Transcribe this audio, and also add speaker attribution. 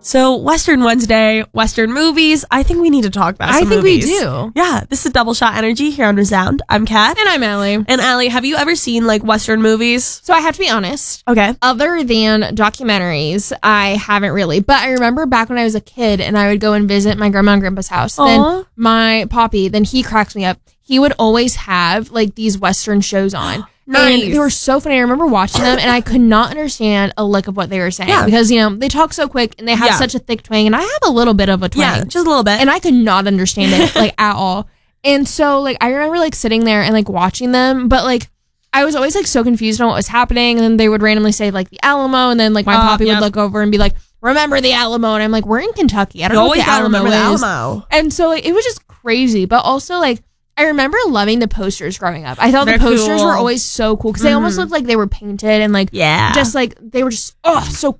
Speaker 1: So, Western Wednesday, Western movies. I think we need to talk about some movies.
Speaker 2: We do.
Speaker 1: Yeah, this is Double Shot Energy here on Resound. I'm Kat.
Speaker 2: And I'm Allie.
Speaker 1: And Allie, have you ever seen, like, Western movies?
Speaker 2: So I have to be honest.
Speaker 1: Okay.
Speaker 2: Other than documentaries, I haven't really. But I remember back when I was a kid and I would go and visit my grandma and grandpa's house.
Speaker 1: Aww.
Speaker 2: Then my poppy, then he cracks me up. He would always have, like, these Western shows on.
Speaker 1: Nice.
Speaker 2: And they were so funny. I remember watching them and I could not understand a lick of what they were saying.
Speaker 1: Yeah.
Speaker 2: Because, they talk so quick and they have such a thick twang. And I have a little bit of a twang.
Speaker 1: Yeah, just a little bit.
Speaker 2: And I could not understand it, like, at all. And so, like, I remember, like, sitting there and, like, watching them. But, like, I was always, like, so confused on what was happening. And then they would randomly say, like, the Alamo. And then, like, my poppy would look over and be like, remember the Alamo. And I'm like, we're in Kentucky. I don't know what the Alamo is. And so, like, it was just crazy. But also, like, I remember loving the posters growing up. I thought the posters were always so cool because they almost looked like they were painted and like just like they were just so